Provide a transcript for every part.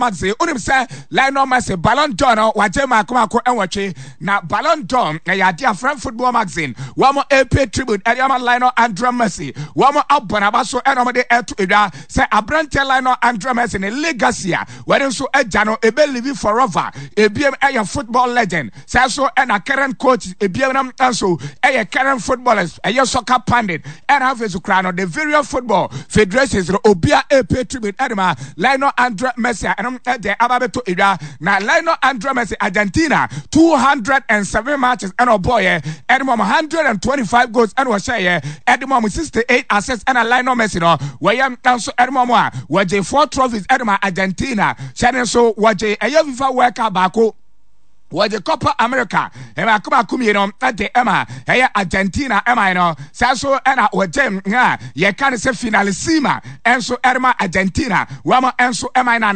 magazine unim say Lionel Messi Ballon d'Or no waje makomako enwotwe na Ballon d'Or ya dia French football magazine wamo AP tribute Eliama Lionel Andre Messi wamo abonaba so enom de eto edwa say abrante Lionel Andre Messi ne legacy a when so ejano ebe live forever ebiem eya football legend say so and a current coach ebiem nam so eya current footballers eya soccer pundit and have to crown the various football federations obia AP tribute edema Lionel Andre Messi and de ababeto edwa na Lionel Andre Messi Argentina 207 matches and oh boy edema 125 goals and was share edema 68 assists and a Lionel Messi no we am so edema mo waje 4 trophies edema Argentina shane so waje eya FIFA World Cup bako waje Copa America ema kuma kumi no ade ema eya Argentina ema no so ena waje ye kan se finalissima enso edema Argentina wama enso ema na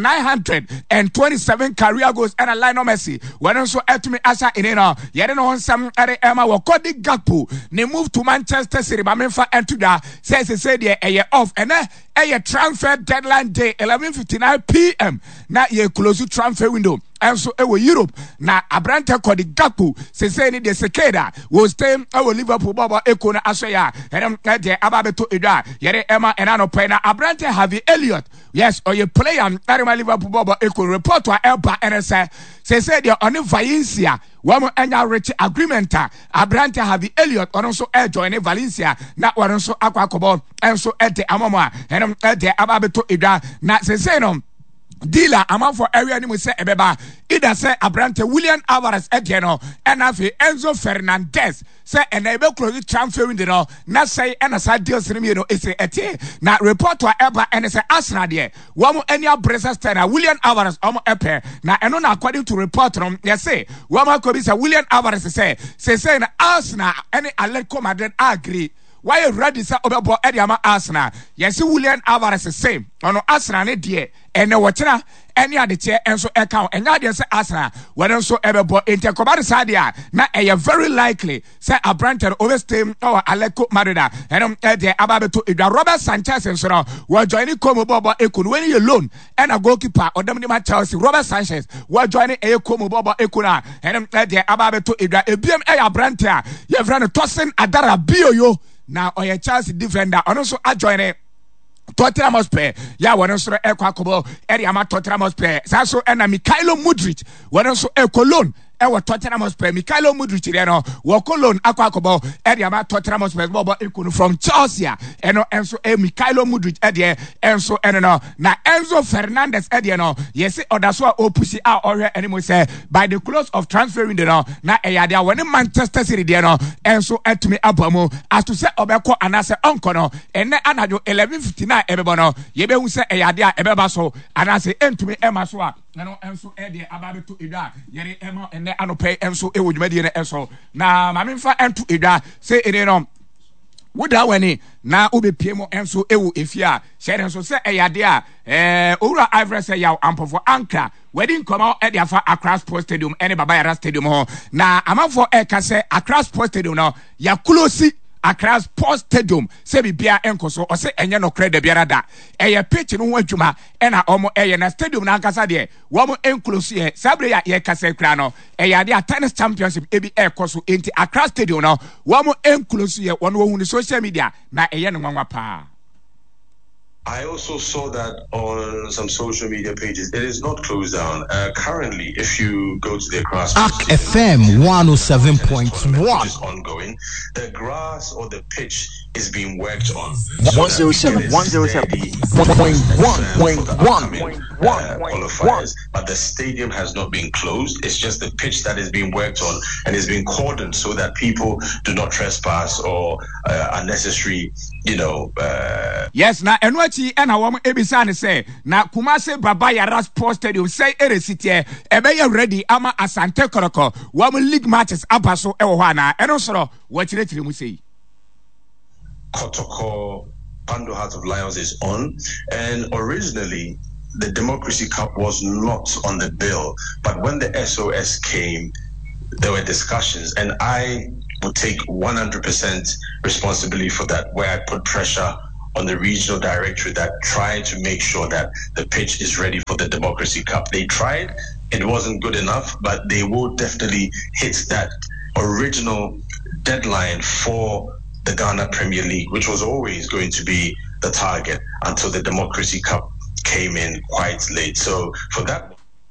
927 career goals and a Lionel Messi when so etumi asa ineno ye no nsam ere ema wakodi Gakpo ne move to Manchester City ba menfa entuda say de eye off ene eye transfer deadline day 11:59 p.m. na ye close transfer window and so ewo Europe na abrante kodi Gakpo say ni de sekeda will stay ewo Liverpool baba eko na asoya edem de ababeto edwa yere ema enano pe na abrante Harvey Elliott yes or you player Arema Liverpool baba eko report to Elba NSA say de on Valencia wamo enya rich agreement abrante Harvey Elliott on so join Valencia na waron so akwakobo enso ede amama edem de ababeto edwa na say no dealer amount for area ni mo say ebeba either say abrante William Alvarez egeno and afi Enzo Fernandez say enable close transfer window no na say and say deals ni no ese ete na report to eba and say Arsenal there wamo any Brazil star William Alvarez omo epe na eno na according to report no they say wamo ko bi say William Alvarez say na Arsenal any Atletico Madrid agree why ready say obebo ediama Arsenal yes William Alvarez say ono Arsenal ne de ene wochena any ade che enso account enya de say Arsenal when so ebebo intercombare sadia na very likely say abrante overstay our Atletico Madrid and de ababeto edwa Robert Sanchez enso no we join Como bobo ekunu when you loan and a goalkeeper odam ni ma Chelsea Robert Sanchez we join Como bobo ekuna and de ababeto edwa ebiem abrante a ye friend Tosin Adara Bioyo now oye Chelsea defender and also adjoin Tottenham Hotspur ya wano so ekwakobo eri ama Tottenham Hotspur so ena Mikhailo Mudryk wano so Cologne ewo Tottenham Hotspur Mikhailo Mudryk there no wo Cologne akwakobo eri ama Tottenham Hotspur bobo ekunu from Chelsea eno enso Mikhailo Mudryk ede enso eno no na Enzo Fernandez ede no yes odaso opusi a ohwe animo say by the close of transfer window no na eyade when Manchester City there no enso etumi abamu as to say obeko anase onko no ene anajo 11:59 ebebo no yebehu say eyade a ebeba so anase entumi ema so a no enso ede ababeto edwa yere ema ene anope enso ewodwumadi ne enso na mamemfa ento edwa say ene no woda wani na obepiemo enso ewu efia share enso say eyade a owura Ivory say yaw ampofo anka wedding come out at the Accra Sports Stadium any Baba Yara Stadium ho na amafo eka say Accra Sports Stadium no ya close Accra Sports Stadium se bibia enkoso o se enye no credit biara da eye pitch no ho adwuma e na omo eye na stadium na ankasa de wo mo enclose ye sabre ya ye kasa kra no eye de tennis championship ebi ekoso enti Accra Stadium no wo mo enclose ye wono wo hu ni social media na eye no nwanwa pa. I also saw that on some social media pages. It is not closed down. Currently, if you go to the grass, FM 107.1 is ongoing. The grass or the pitch is being worked on. 107.1 qualifiers, but the stadium has not been closed. It's just the pitch that is being worked on and is being cordoned so that people do not trespass or unnecessary, yes, na enwachi ena wom ebisa ne say na Kumase Baba Yara Sports Stadium say eresite ebe ready ama Asante Koroko wom league matches abaso ewo hɔ ana eno soro wo kyerɛkyerɛ mu sei Kotoko Pando Heart of Lions is on, and originally the Democracy Cup was not on the bill, but when the SOS came there were discussions, and I would take 100% responsibility for that, where I put pressure on the regional directorate that tried to make sure that the pitch is ready for the Democracy Cup. They tried, it wasn't good enough, but they will definitely hit that original deadline for the Ghana Premier League, which was always going to be the target until the Democracy Cup came in quite late. So for that,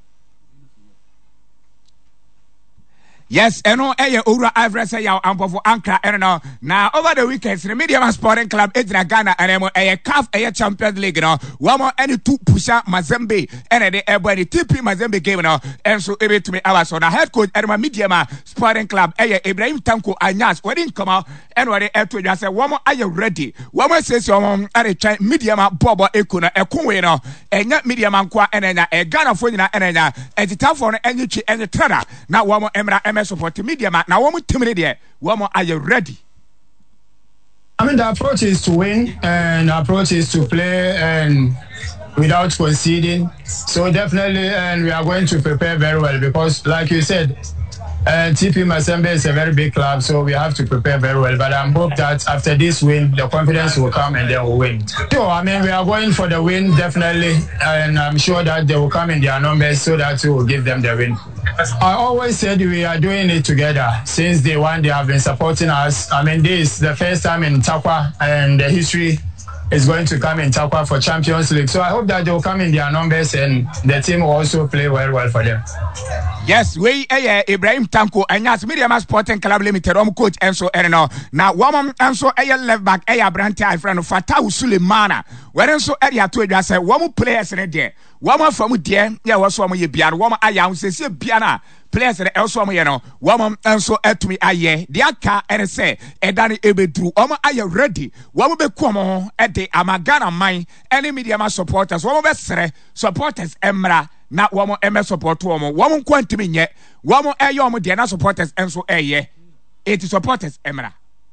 yes, Ura Ivory say yaw Ampofo Ankra no. Now over the weekends, the Medium Sporting Club Ejina Ghana and CAF Champions League no. One more any two pusha Mazembe and the everybody TP Mazembe game no. And so able to me our son. Head coach Edma Medium Sporting Club Ibrahim Tanko Anyas wedding come out and what they to just say one more are you ready? One more says your mom at a Medium Bobo Ekuna Ekunwe no. And yet Medium Ankwa and a Ghana for and the town for energy and the trader. Now one more Emra support media man. Now, are you ready? I mean, the approach is to win, and the approach is to play and without conceding. So definitely, and we are going to prepare very well because, like you said, TP Mazembe is a very big club, so we have to prepare very well. But I hope that after this win, the confidence will come and they will win. So, I mean, we are going for the win, definitely, and I'm sure that they will come in their numbers so that we will give them the win. I always said we are doing it together. Since day one, they have been supporting us. I mean, this is the first time in Takwa, and the history is going to come in Takwa for Champions League. So I hope that they will come in their numbers and the team will also play well for them. Yes, we Ibrahim Tanko and Yas Medium Sporting Club Limited coach Enso Erno. Now woman Enso left back Branti friend of Fatau Sulemana. Where Enso area to just say one players in there. One from there, yeah, was one you bian, one I says Biana. Players in elsewhere, you know, woman Enso to me aye, the aka and say, Edani Ebedru, are you ready? One be come at the Amagana mine, any medium supporters, one best supporters Emra. Not one more MS support one quantity yet, one more air Diana supporters and so it is supporters Emra.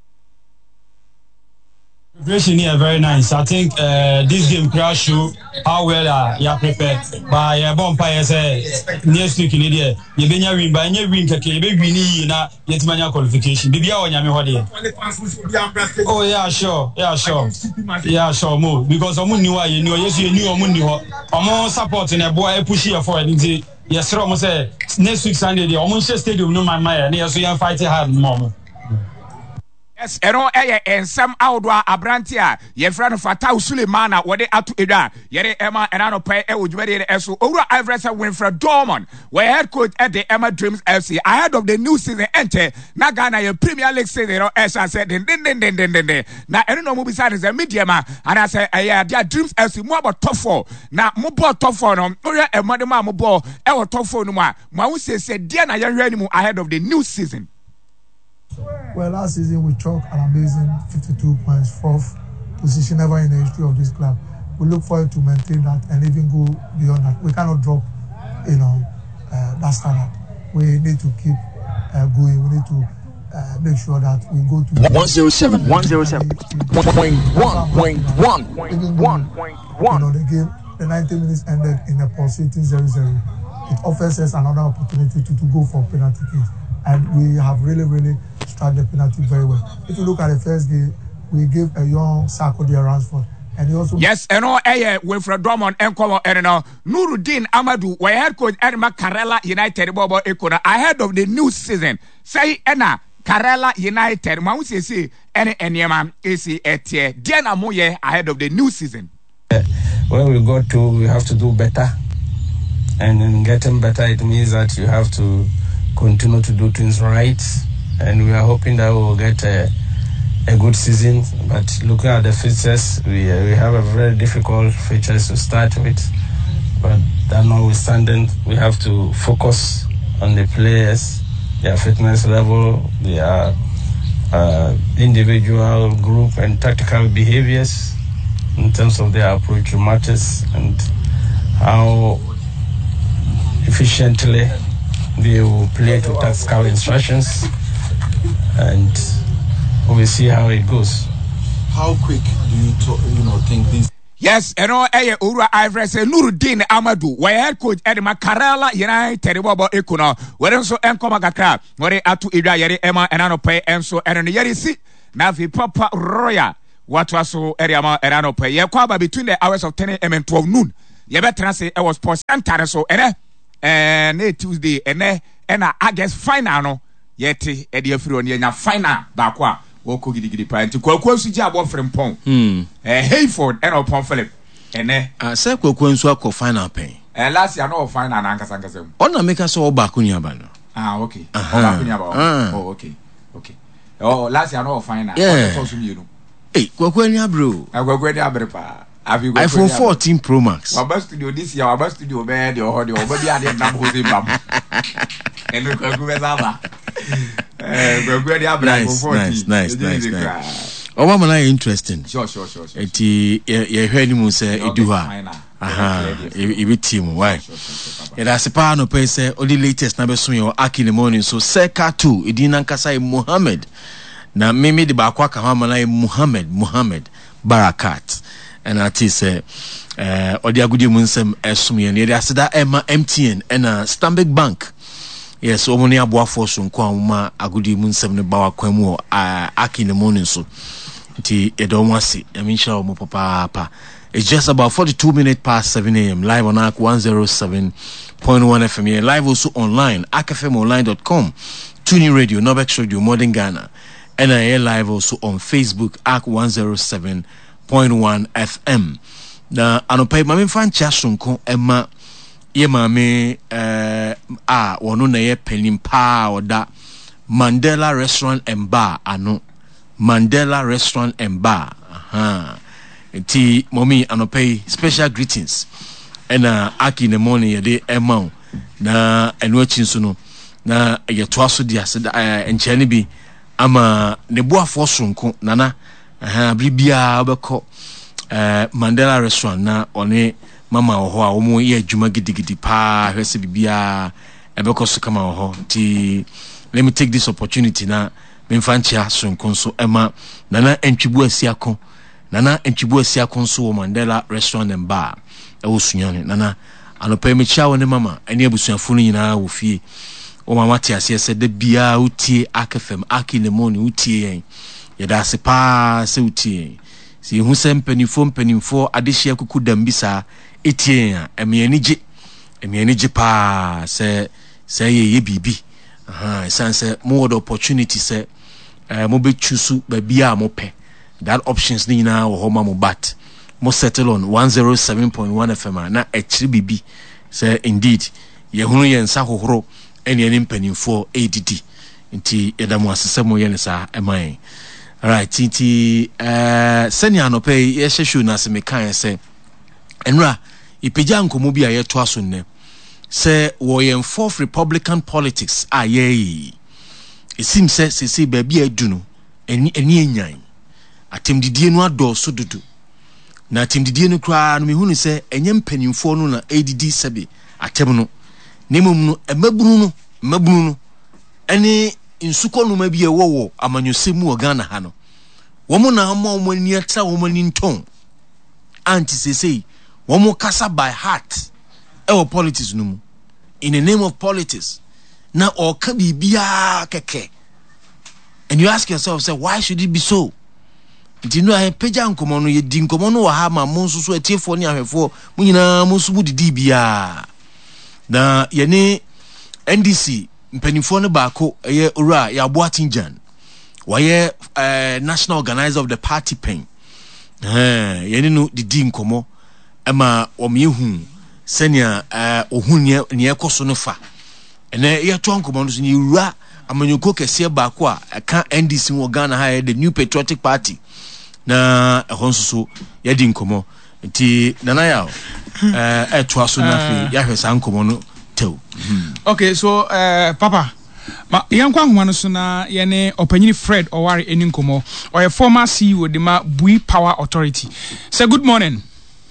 Preparation here very nice. I think this game crash show how well you are prepared. By Bompire say next week in India, you be win by any win kake you be win na yet mania qualification. Bibia o nyame hode. Oh yeah sure. Yeah sure mo because omo ni wa you know yes you knew omo ni ho. Omo support na boy push here for anything. Yes omo say next week Sunday dey omo share stadium no man na yes you fight hard more. Yes, and some outdoor Abrantia, your friend Fatau Sulemana, where they are to Ida, Yere Emma and Ano Pay, Ujveri, Esu, Ura Ivresa Winfred Dorman, where head coach at the Emma Dreams FC, ahead of the new season enter, Nagana, your Premier League season, as I said, now, I don't know who beside is a medium, and I say, yeah, Dreams FC, more about top four. Now, more top four, Ura and Madame Mobo, our top four, no more. Mawuse said, Diana, you're ready ahead of the new season. Well, last season we chalked an amazing 52 points, fourth position ever in the history of this club. We look forward to maintain that and even go beyond that. We cannot drop, that standard. We need to keep going. We need to make sure that we go to 107.1. The game, the 90 minutes ended in a pulsating 0-0. It offers us another opportunity to go for penalty kicks. And we have really struck the penalty very well. If you look at the first game, we gave a young Sarkodie Ransford. And he also yes, Wilfred Drummond and Komo Erno Nuruddin Amadou, where head coach Edma Karela United Bobo Ekona ahead of the new season. Say Ena Karela United, Mausi see any Enyama AC Etie, Diana Moye ahead of the new season. When we go to, we have to do better. And in getting better, it means that you have to continue to do things right, and we are hoping that we will get a good season. But looking at the fixtures, we have a very difficult fixtures to start with. But that notwithstanding, we have to focus on the players, their fitness level, their individual, group, and tactical behaviors in terms of their approach to matters and how efficiently they will play to tactical instructions, and we'll see how it goes. How quick do you think this? Yes, Ura Ivresa Nuruddin Amadou, where head coach Edma Karela United Bobo Ekuna, where also Enkoma Gakra, where Atu Ida Yeri Emma and Anope and so and Yeri si Navi Papa Roya. what was so area ma era no pay. Ye kwa ba between the hours of 10 a.m. and 12 noon. Ye better say it was sports center so ene Tuesday ene I guess final no yeti e de afiri on ye nya final ba kwa wo ko gidigidi pa nti kwakwa su ji abo frem pon Hayford and upon Philip ene say kwakwa nsu akọ final pen last year no final na ankasa ona make us all back on yaba no okay back on yaba okay last year no final so so you know kwakwa ni abro kwakwa ni abre pa iPhone 14 Pro Max. Our studio this year, our studio bed, or the baby had a number of them. And we go nice. Oh, mama, na interesting. Sure. Eti, ye heard him say, "Eduha." Ibi team, why? It has a pan of pay say, "Only latest number soon your Aki in the morning." So, Seka 2, Idina Kasai Muhammad. Na mimi di bakwa kama na Muhammad Barakat. And I say, or the agudi munsem esumi and the asida Emma MTN and Stanbic Bank. Yes, omoni abua force nkwa uma agudi munsem ne bawa kwemu Aki in the morning so. Ti edomwasi. I mean sure mo papa. It's just about 42 minutes past 7 a.m. live on ARC 107.1 FM. Yeah, live also online, arcfmonline.com, TuneIn Radio, Nobex Radio, Modern Ghana. And I am live also on Facebook, ARC 107.1 FM. Na anopai mami fan chasunko ema ye mami wono na ye penimpa oda Mandela Restaurant and Bar ano Mandela Restaurant and Bar ti mommy anopai special greetings and Aki in the morning ye de ema na eno chinso no na ye to aso dia enchane bi ama ne boafo sonko nana bibia obeko Mandela Restaurant na one mama oho a omo ye adwuma gidigidi pa hwese bibia ebeko so kama oho ti let me take this opportunity na memfanchia sonko so ema nana entwibu asiako so Mandela Restaurant and Bar e wo sunyane nana anopa me chia woni mama ene abusuafo no nyina wo fie o mama ti ase se de bia utie akfem Aki in the morning utie yen yeda se pa se utie si hu se mpanimfo adehia kuku dambisa etie ya emianije pa se ye bibi sense more opportunity se mo be choose ba bia mo pe that options ni na wo homa mo bat mo settle on 107.1 FM na echiri bibi se indeed ye hunu ye nsa hohoro ene mpanimfo ADD nti edamu asese mo ye nsa eman. Right, titi senya no pay ye hwehwe na se mekan se enra ipeja nkomo bi a ye to aso nne se wo ye fourth Republican politics aye it seems se ba bi adu no eni enyan atemdidie no ado so dudu na atemdidie no kra no mehunu se enye mpanimfo no na ADD sebe atem no nemum no emabunu no ene insuko no ma bi ewo amanyosemu o Ghana ha no womo na ama omani atra omani nton anti sesei womo kasa by heart ewo politics no mu in the name of politics na oka bibia keke and you ask yourself say why should it be so nti no peja nkomo no ye di nkomo no wa ha ma mo nso so atiefo ne ahwefo mu nyina mo so budi bia na ye ne NDC mpanimfo no baako eye ora ya Boatinjan waye national organizer of the party pen ye no didi nkomo ema omyehu senia ohun ne ekoso no fa ene ye to nkomo no so ni ura amanyoko kese baako a ka NDC wo Ghana ha the New Patriotic Party na ehonso so ye di nkomo nti nana ya to aso na fi ya hwesa nkomo no okay, so Papa, yankwa humano so na yene opanyini Fred Owari eni nkomo or a former CEO de ma Bui Power Authority. Say good morning.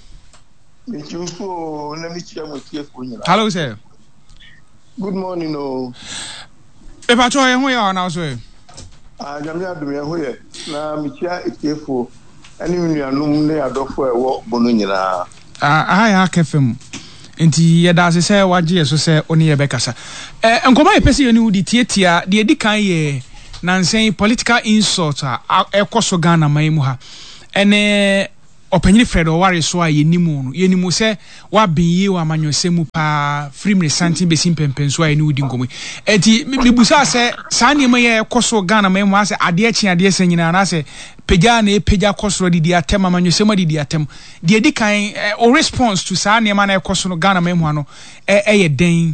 Hello sir. Good morning oh. Pepa cho ye ho ya na so e. Nyame adum ye ho ye na michia etefo ani nuanum ne adofo ewo bono nyina. Ya kefem. Enti yeda se waje so se oni ye bekasa enkoma ye pese ye ni udi tietia de edi kan ye nansen political insult a ekoso Ghana mai mu ha ene opanyini Fred Oware so a yenimu se wa benyi wa manyosemu pa free santin besim pempenso a eni wudi ngomu enti mibusa se sane ma ye koso Ghana ma mu ase ade ade se nyina na se peja na peja koso didi atem manyosemu didi atem de edi kan o response to sane ma na koso no Ghana ma mu ano ye den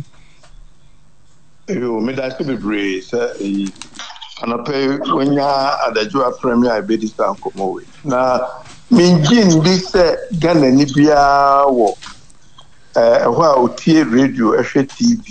yo me da se bebre se anape wonya adajua premier ibedisa nkomowe na minjin bi se Ghana ni bia wo ehwa otie radio ehwe TV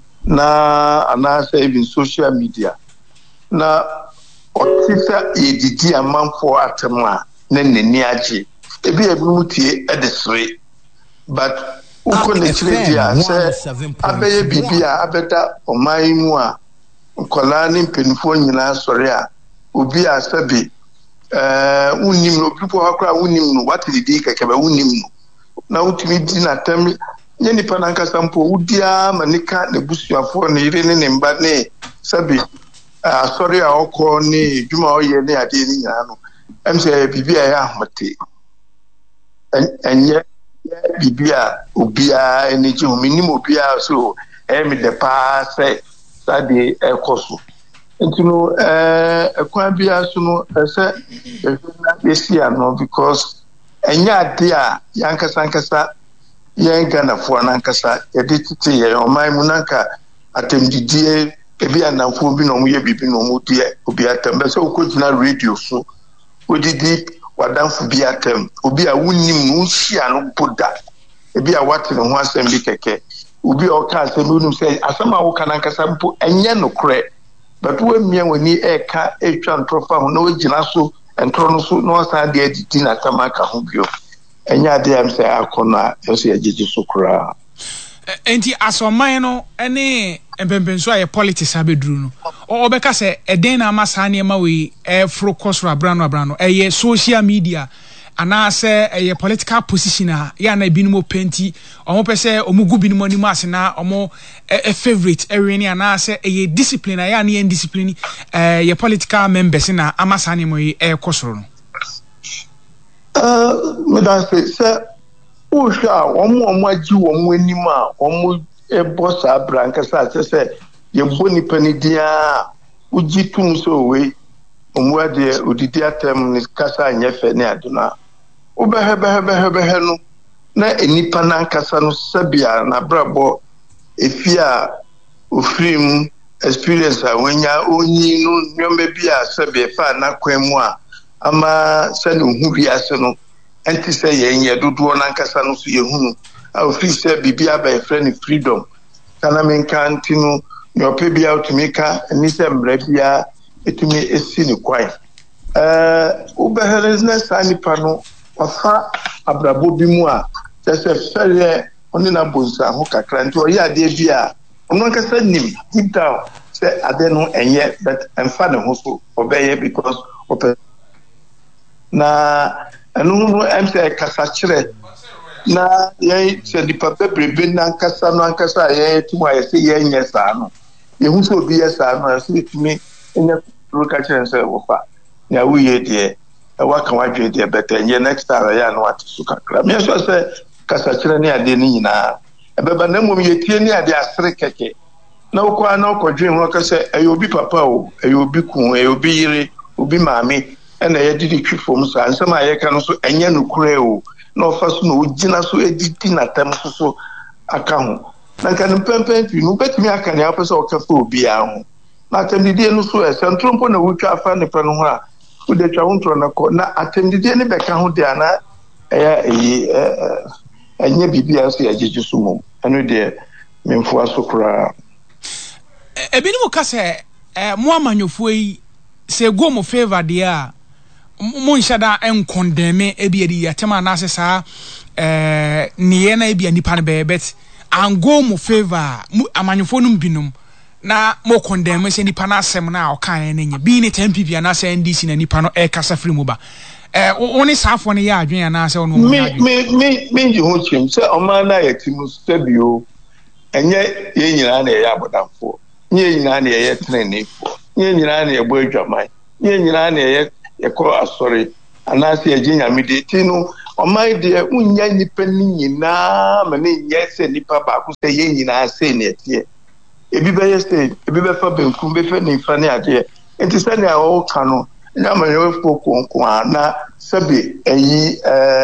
na anasa even social media na otisa edidi amanfo atema na nani age ebi mutie edesre but uko ne dia se abeye bibia abeda omaimu a nkola ni mpenfo nyina sore a obi asabe unim no people akra unim no what did they kekebe unim no na utimi di na tem nye nipa na nkasa mpo udia manika ne busuafo ne ire ne mba ne sabi sorry a okọ ne dwuma oye ne ade ni nyina no emse bibia ya ahmete enye bibia obia energy minim obia so emi de pa se sade ekoso entino ekwan bia so no ese na besia no because enya ade a yankasa yen Ghana fo nankasa yede tete ye oman mu nanka atemdidie ebi anamfo bi no mu ye bibi no mu die obi atembe se okojina radio so odidi wadanfo bi atem obi a wunim no hia no boda ebi a wate no ho asem bi keke obi o ka asem bi no se asema wo kanankasa mpo enye no kre but we mia wani eka etwa ntrofa ho na ogina so entro no so no sa de adidi na tamaka ho bio enya de am se akona yose agigi so kra enti asoman no ene empempenso aye politics abeduru no obeka se eden na amasa ne ma we fro kosro abrano eye social media anase eye political position a ya na binumo penti omo pese omugu binumo ni mu ase na omo favorite area ni anase eye discipline ya na indiscipline ye political members na amasa ne mo kosro no me da se usha omo aji omo anima omo bossa abranka se ye boni panidia ujitum so we omo ade odidi atem ni kasa nyefe ne aduna obehebe no na enipa na nkasa no sabia na brabo efia ofrim experience a wenya onyi no nyombe bia sabia fa na kwemu a ama sanu hu ase no enti se yenye dodo na nkasa no so yehunu a ofri se bibia ba friend freedom kana menka ntino nyope bia otumika ni se mra bia etumi esi ni kwai ubehele na sanipa no wafa abrabo bi mu a se fere oni na bonsa ho kakra nti o ya de bia ono nkasa nim deep down se ade no enye but emfa ne ho so obeye because open na anu emse kasa kire na ye se di papa brebe na nkasa no nkasa ye timu aye se ye nye sa no ye hu so bi ye sa no se timi enye ruka kire se wofa ya wuye de waka wadwe de beta nye next time ya no atisu kakra me so se kasa kire ne ade ni nyina ebeba na mum ye tie ni ade asere keke na okwa na okodwe ho kasa ayo bi papa o ayo bi ku ayo bi yire obi maami ena ye didi twifom so ansema ye ka no so enye no kure o na ofa so no ogina so edidi na tam so aka ho na kan pempen pi no betimi aka ne apese o ka fa obi a ho na atendidi no so esentrompo na wotwa afa ne pa no ho a ude twa wontro na ko na atendidi ne beka ho de ana enye bibia so ya jeju so mum eno de memfo asokra ebini ka se mo amanyofo yi se go mo favor de a mo nshada enkondeme ebi edi yatema na se sa niye na ebi anipa ne bebet an go mo favor amanyofo no binum na mo condemn se nipa na asem na o kan na nya bi ni tempi bia na se NDC na nipa no kasa free mu ba oni safo ne ya adwen na se ono me ji ho chim se o ma na yetimu stabio enye ye nyina na ye abodamfo nye nyina na ye trenefo nye nyina na ye bo adwaman nye nyina na ye ko asori anaasɛ agye nyame de ti no ɔman deɛ wonya nnipa no nyinaa ma ne nyɛ sɛ nnipa baako sɛ yɛn nyinaa sei ne ɛteɛ ebi bɛyɛ sɛ ebi bɛfa benkum bɛfa nimfa ne adeɛ nti sɛnea wɔwoka no nyɛ amanyɔfoɔ konko a na sɛbe ayi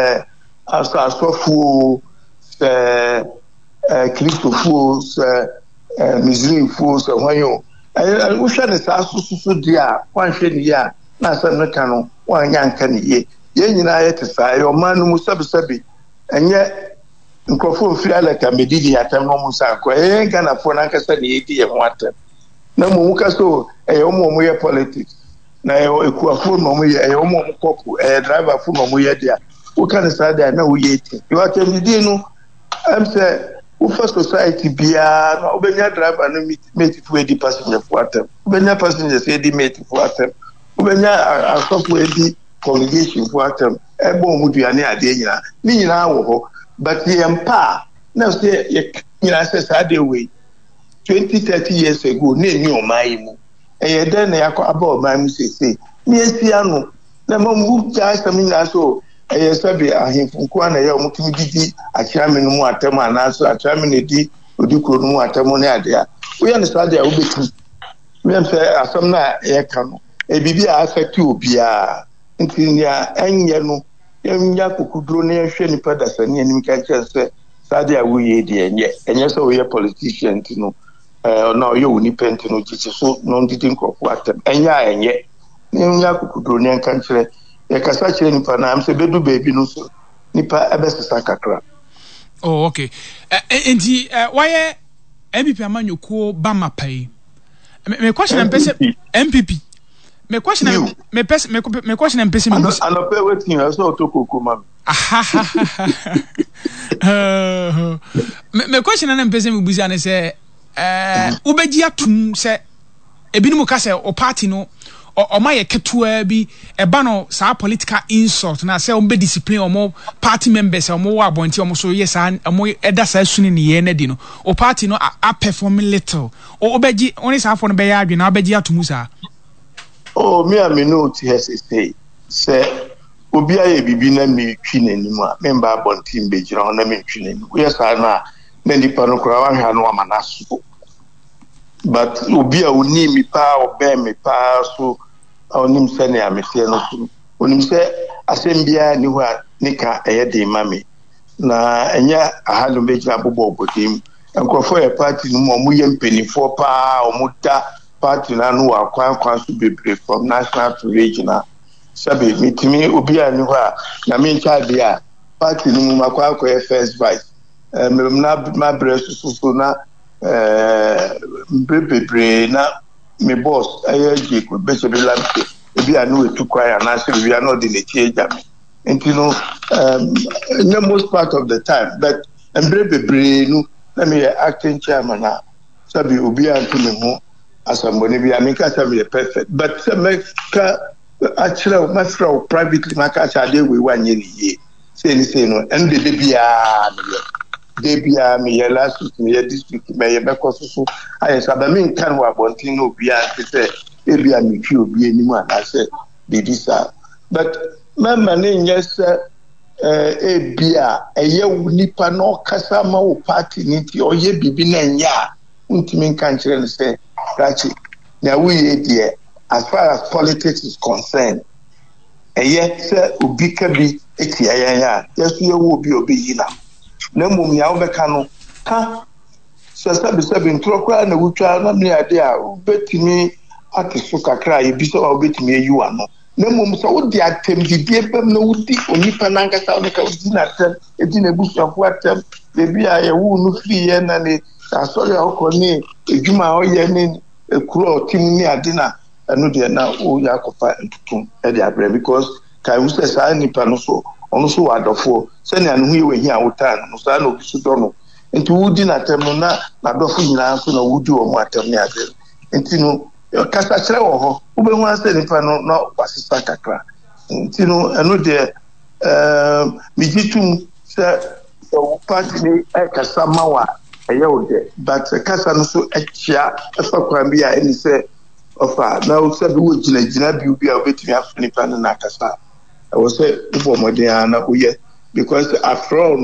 asɔfoɔ sɛ kristofoɔ sɛ misraimfoɔ sɛ hwan o wohwɛ ne saa sososo deɛ a woanhwɛ ne yie a na asɛm no ka no woanya nka ne yie yɛn nyinaa yɛte saa ɛyɛ ɔman no mu sɛbesɛbe ɛnyɛ nkurɔfoɔ mfiri alaka medidi atam no mu sa nkɔ ɛyɛ ghanafoɔ no ankasa ne yɛdi yɛn ho atam na mmom woka sɛ ɛyɛ ɔmo yɛ politics na ɛyɛ ekuafoɔ na ɔmo yɛ ɛyɛ ɔmo kɔpo ɛyɛ driverfoɔ na ɔmo yɛ deɛ woka ne saa deɛ na woyɛ eti yɛ atɛmdidi no ɛm sɛ wofa society biara na wobɛnya driver no matefoɔ adi passengerfoɔ atam wobɛnya passengers adi matefoɔ atam wobɛnya asɔfoɔ adi congregationfoɔ atam ɛbɔ ɔmo duane adeɛ nyinaa ne nyinaa wɔ hɔ but yɛn pa na sɛ yɛ nyinaa sɛ saa de wei 20-30 years ago na ɛni ɔman yi mu ɛyɛ dɛn na yɛakɔ aba ɔman mu sese ne yɛsia no na ma mu gyaa asɛm nyinaa so ɛyɛ sɛbe ahemfo nkoa na ɛyɛ ɔmo tumi didi akyerɛme no mu atam anaasɛ akyerɛme no di odi kuro no mu atam ne adeɛ a woyɛ no saa deɛ a wobɛtumi meyɛm sɛ asɛm no a ɛyɛka no ɛbiribi a afɛte obiara nti nea ɛnyɛ no yɛnya kokuduro na yɛhwɛ nipa dasani anim ka kyerɛ sɛ saa deɛ a woyɛ deɛ ɛnyɛ sɛ woyɛ politician nti no na ɔyɛ wo nipa nti no gyekye so na ɔndidi nkurɔfoɔ atam ɛnyɛ a ɛnyɛ na yɛnya kokuduro na yɛnka nkyerɛ yɛkasa kyerɛ nipa na am sɛ bɛdu baabi no so nipa ɛbɛsesa kakra. Oh, okay. Nti wayɛ MPP amanyɔkuo bama pɛi me question MPP MPP me question MPP anɔpɛ wetin ɛsɛ ɔtɔ koko ma me question na MPP me busia ne sɛ wobɛgye atum sɛ ebinom ka sɛ o party no ɔma yɛ ketewa bi ɛba no saa political insult na sɛ ɔmo discipline ɔmo party members ɔmo wɔ abɔnten ɔmo so yɛ saa ɔmo ɛda saa suni ne yɛ n'adi no o party no a perform little ɔbɛgye ɔne saa afɔ no bɛyɛ adwene na ɔbɛgye atum saa. Me a me no ti sɛ obi ayɛ bibi na me twi n'anim a me mba abɔnten bɛgyina hɔ na me twi n'anim woyɛ saa na nipa no koraa wahwɛ no ama n'aso but obi a oni mi paa ɔbɛn mi paa so onim sɛ ne ameteɛ no so onim sɛ asɛm biara ni hɔ a ne ka ɛyɛ de ma me na ɛnyɛ aha no bɛgyina bobɔ ɔbɔdem nkurɔfoɔ yɛ party no mu ɔmo yɛ mpanimfoɔ paa ɔmo da party no ano wɔ akwan so bebree from national to regional sɛbe metumi obi a ni hɔ a na me nkyɛade a party no mu makɔ akɔyɛ first vice na mabrɛ so na bebree na me boss ɛyɛ Jacob bɛhyɛ bi lampe ebi a no etu kwaya na sɛ ebi a no de n'ekyi agya me nti no the most part of the time but bebree no na me yɛ acting chairman na sɛbi obi a nto me ho asambɔne bi a me ka sɛ me yɛ perfect but sɛ mɛka akyerɛ mɛfrɛ privately maka kyerɛ ade wei wanyɛ ne yie sei no ɛno de biara ne yɛ debia me yɛ last week me yɛ this week me yɛ bɛkɔ so ayɛ sɛ ba me nka no abɔnten no obi a sɛ ebia me twi obi anim anaasɛ bibi saa but mama ne nyɛ sɛ ebia ɛyɛ nipa na ɔkasa ma wo party ne nti ɔyɛ bibi na nyɛ a ntumi nka nkyerɛ no sɛ rachi na woyɛ deɛ as far as politics is concerned ɛyɛ sɛ obi ka bi etia yɛn a yɛso yɛwɔ obi yi na na mmom ya wobɛka no ka sɛsɛbesɛbe ntorɔ na wotwa na me ade a wobɛtumi ate so kakra a yɛbisɛ wa wobɛtumi ayi wa no na mmom sɛ wode atɛmdidie bɛm na wodi onipa no ankasa wo ka wodi n'atɛm ɛdi n'abusuafo atɛm baabi a yɛwo no firiyɛ na ne asɔre a wokɔ ne adwuma a ɔyɛ ne kuro a ɔtim ne ade na ɛno deɛ na woyɛ akɔfa ntotom ɛde abrɛ because kae wo sɛ saa nipa no so ɔno so wɔ adɔfoɔ sɛnea ne ho yɛ wɔ hi a wotaa no saa na obi so dɔ no nti wodi n'atɛm no na n'adɔfo nyinaa nso na wodi wɔn mo atɛm ne ade nti no kasa kyerɛ wɔ hɔ wobɛhu asɛ nipa no na wasesa kakra nti no ɛno deɛ megye tum sɛ wo party ne ɛkasa ma wo a ɛyɛ wo dɛ but kasa no so akyia ɛfa kwan bi a ɛne sɛ ɔfa na sɛ bi wɔ gyinagyina bi a wobɛtumi afa nipa no na akasa I was say Ubomodiana, because after all,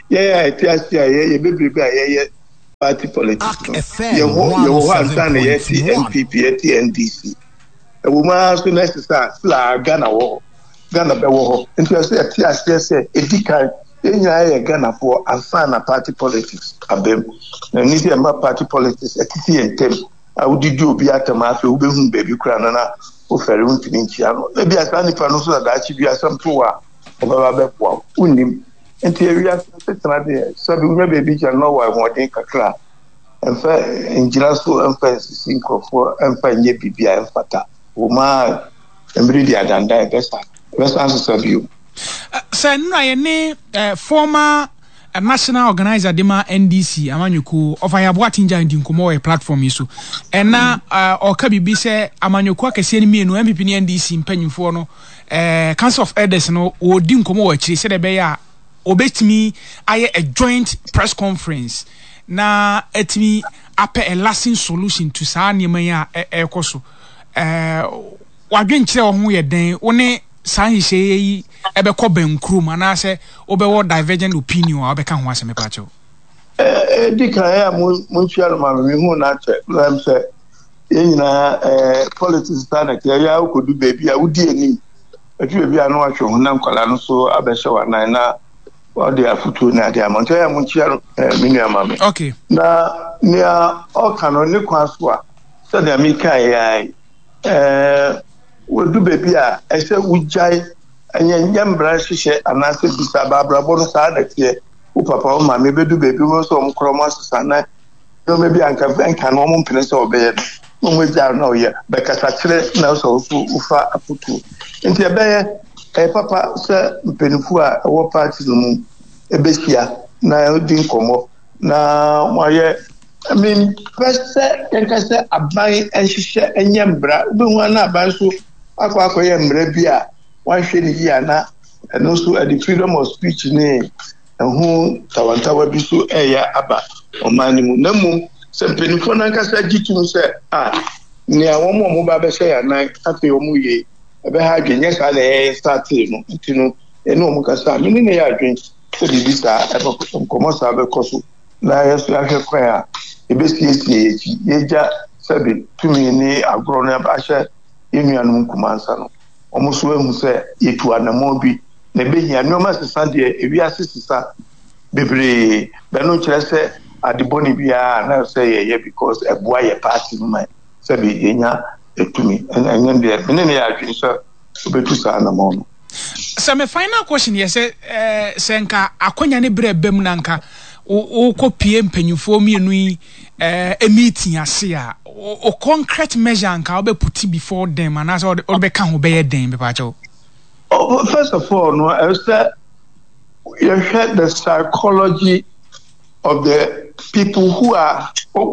party politics. You have done a NPP, NDC. A woman so necessary, Ghana war, Ghana war. And to say, a decade, Ghana for and sign a party politics. Abem, and need a party politics, a TT and Tem. I would do be at a mass who be whom baby cranana, who fell into Ninchiano. Maybe I can't even know that she be a some poor of a bepwa, unim. And area, so we baby can know why I want to cry. And fair in Gilasso and Francis for and find ye BBI and Fata. Woman, and Bridia than that, best answer you. Sir, no, former national organizer Dema NDC Amanyuku of I have what in Dinkumo platform issue. And now or Kabi say Amanyuku can see me no MPP NDC in Penufono, Council of Elders no or Dinkumo, she said a bear. Obey me, I a joint press conference. Na et me ape a lasting solution to Sani Maya Ekoso. Wadwin chair who ye den, one San say Ebeko Ben Krum, and I say Obewo divergent opinion, or become once a mepacho. Dika Munchial Mammy, who not say, in politics, ya could do baby, I would dear me. But you be a no action, Namcolano, so Abesha and Nina. Well, they are put to Nadia Montaya Munchial, Miniamami. Okay. Now, near all canon, Niquaswa, so the Mika, will do baby. I said, would jai and young branches and I said, Barbara Bonasa next year, who papa, mammy, do baby was on Chromas Sana. No, maybe I can almost finish or bed. No, we don't know yet, because actually now so far a put to. Into a bear. Papa sir Penufua our party no ebesia na din komo na moye I mean first can say aban enhihye enyembra be hu na aban so akwa yembra bia wan hwe ni ya na eno so the freedom of speech ni hu tawantawa bi so eya aba omani mu na mu se Penufua na kasa gitu se ni awon mo ba be hye ya na afi omu ye ebe ha gwenye ka na start no ntino eno mu kasa mini ne ya gwen so di bisa ebe komo sa be koso na yesu ahwe kwa ya ebe sie yeja sabi tumi ni agro na ba hye enuanu kumansa no omo so ehu se yetu anamo bi na be hia no ma sesa de ewi asesesa bebre be no kire se adiboni bia na se ye because eboa ye party no man sabi yenya etumi and there many ya so obetu sa na mo. So my final question here say senka akonya ne bre bem nanka o kopie mpanyufo mienu yi meeting ase a o concrete measure anka obe put before them and as or be kan ho be den be pacho. First of all no I said you heard the psychology of the people who are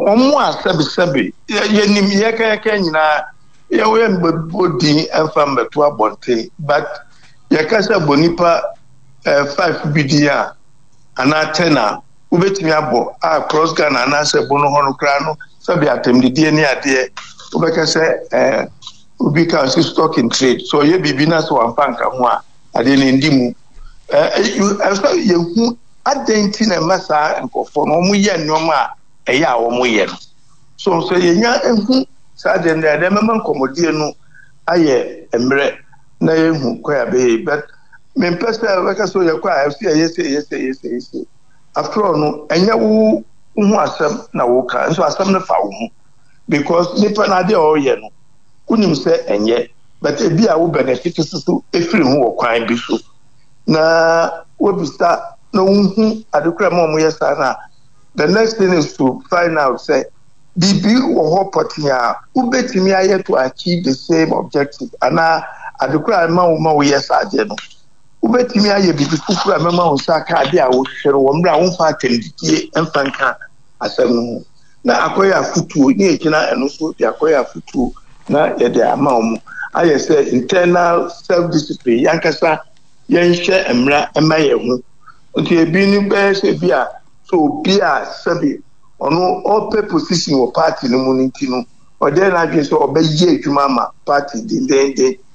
sabi yenim yeka nyina ya we mbodi enfam beto abonte but yakasa bonipa 5 bidia ana 10 ubetimi abo cross Ghana na se bono hono kra no sabi atemdidie ni ade ubekase ubika si stock in trade so ye bibi na so ampanka ho a ade ne ndimu you adenti na masa nkofo no mu ye nyoma eya wo mu ye so yenya ehu sa de ndade mema nkomodie no aye emre na yehu kwa be but me pesa weka so ye kwa yes after all no enya wo hu asem na wo ka so asem na fa wo hu because nipa na de o ye no kunim se enye but e bia wo benefit so efiri hu wo kwan bi so na wo bisa no adukra mo yesa na the next thing is to find out say bibi wo hopotia ubetimi aye to achieve the same objective ana adukra ma wo yesa age no ubetimi aye bibi fufura mema wo saka ade a wo hwere wo mra wo fa atendie emfanka asem no na akoya futuo ni ekina eno so de akoya futuo na ye de ama wo aye say internal self discipline yankasa yenhye emra ema ye hu nti ebi ni be se bia so bia sabi ono open position wo party no mu nti no o de na dwe so obeje adwuma ma party dindende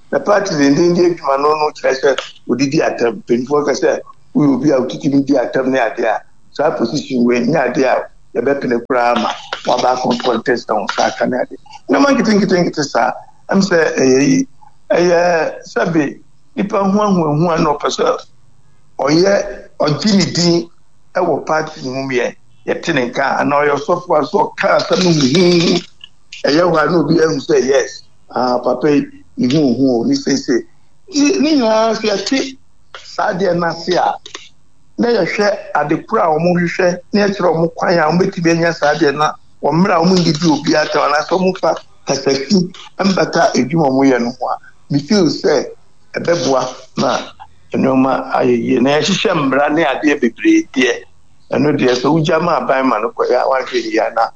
the party in the Indian no treasure would did the attempt, painful say, we will be out to the attempt near there. So our position when near there, the weapon of grammar, or back on contest on Saturday. No man think it, sir. I'm saying, Sabi, if I'm one no person, or yet, or Jimmy D, our party, yet tenant car, and all your software so car, some a young one will be able to say yes. Papa, who say, Nina, see, Sadia Nasia. Now you share at the crown, you share, nature of Mukwaya, and wait to be in your Sadia, or Mra Mundi do be at an Asomufa, as a key, and better a Jumamuyan. We feel say, a bebois, ma, and no ma, I, Sham Brani, I dear be great, dear. I know dear, so Jama by Manokoya, one Yana.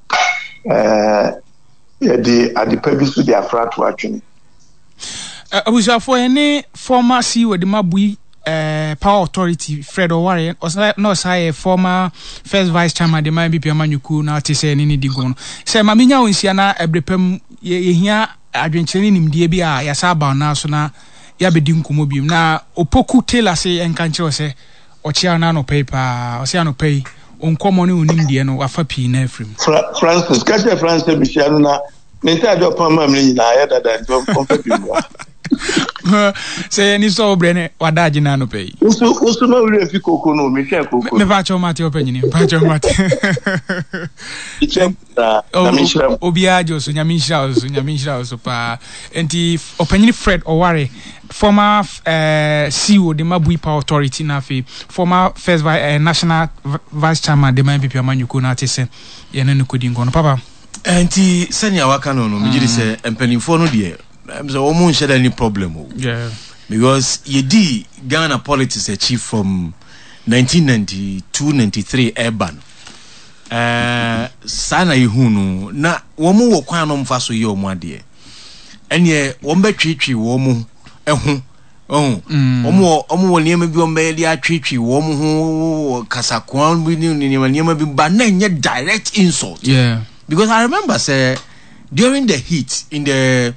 At the purpose of their frat watching. I was for any former CEO the Mabui Power Authority, Fred O'Warren, or no, say former first vice chairman, the Miami Piamanuku, now to say any digon. Say, Mamina in Siena, a brepem, ye here, Argentinian in Diabia, Yasaba, Nasona, Yabedin Kumobium. Now, Opoku Taylor say, and can't say, Oceano paper, Oceano pay. On common in India, no, Afapi in Ephraim. Francis, catch a Francis Michana, Nintendo Pammy, I had that job. Say, any so brain, what did you know pay? Also, no, if you cook, no, Michel Cook, Pacho Mati opinion, Pacho Mati. Obiajo, Yamisha, Sopa, and the opinion Fred O'Warren. Former CEO the Mabui Power Authority Nafi, former first national vice chairman the Miami Piamanuku na tese yene kudin kono papa enti senya waka no me gidi se empanimfo no de so omo nsheda any problem o yeah because yedi Ghana politics achieved from 1992-93 urban sana yehunu na womo wo kwan no mfa so ye omo ade enye wo mbetwetwe wo mo ehu omo niema bi ombe dia twetwe wo mo ho kasakwan bi niema bi ba na nye direct insult yeah because I remember say during the heat in the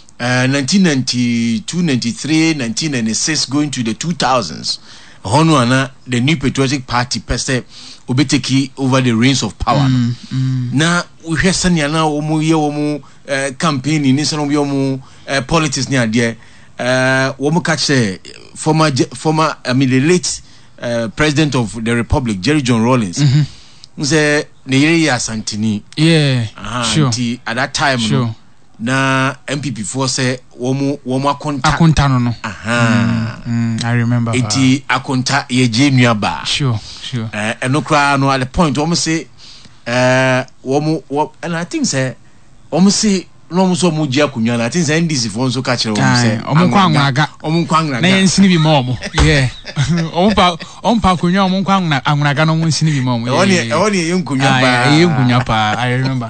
1992 93 1996 going to the 2000s hono the new patriotic party peste obeteki over the reins of power na we hear sanya na omo ye omo campaign ni se no bi omo politics ni ade womo catch former I mean the late president of the republic Jerry John Rawlings say ne yere asantini yeah sure at that time sure. No na MPP for say womo akonta no I remember eti akonta ye jenua ba sure eno kra no at the point womo say womo and I think say womo say no mo so mo gia kunwa na I think say NDC for so ka kire womo say omo kwangraga na yensini bi momo yeah omo pa kunwa omo kwangraga no mo nsini bi momo oni yenkunwa pa I remember